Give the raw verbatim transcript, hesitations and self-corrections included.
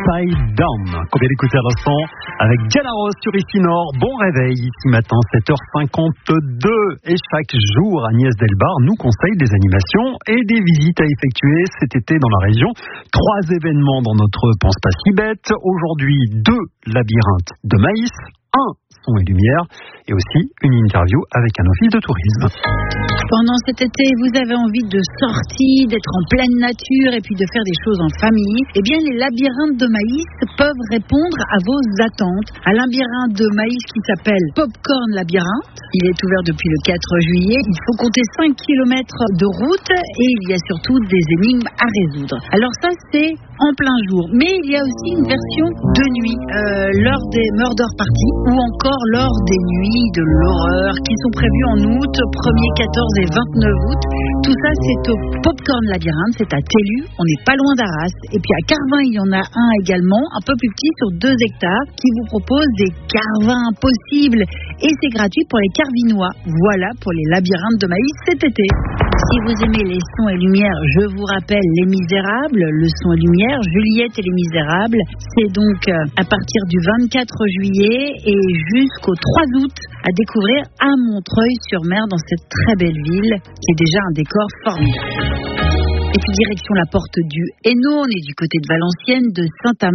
Upside Down, qu'on vient d'écouter à l'instant avec Diana Ross sur Ici Nord. Bon réveil ici matin, sept heures cinquante-deux. Et chaque jour, Agnès Delbar nous conseille des animations et des visites à effectuer cet été dans la région. Trois événements dans notre Pense pas si bête. Aujourd'hui, deux labyrinthes de maïs, un son et lumière et aussi une interview avec un office de tourisme. Pendant cet été, vous avez envie de sortir, d'être en pleine nature et puis de faire des choses en famille. Eh bien, les labyrinthes de maïs peuvent répondre à vos attentes. Un labyrinthe de maïs qui s'appelle Popcorn Labyrinthe. Il est ouvert depuis le quatre juillet. Il faut compter cinq kilomètres de route et il y a surtout des énigmes à résoudre. Alors ça, c'est en plein jour. Mais il y a aussi une version de nuit, euh, lors des murder parties ou encore lors des nuits de l'horreur qui sont prévues en août, premier, quatorze et vingt-neuf août. Tout ça, c'est au Popcorn Labyrinthe, c'est à Tellu, on n'est pas loin d'Arras. Et puis à Carvin, il y en a un également, un peu plus petit, sur deux hectares, qui vous propose des carvins possibles. Et c'est gratuit pour les carvinois. Voilà pour les labyrinthes de maïs cet été. Si vous aimez les sons et lumières, je vous rappelle Les Misérables, le son et lumière, Juliette et les Misérables. C'est donc à partir du vingt-quatre juillet et jusqu'au trois août à découvrir à Montreuil-sur-Mer dans cette très belle ville qui est déjà un décor formidable. Et puis direction la porte du Hainaut, on est du côté de Valenciennes, de Saint-Amand.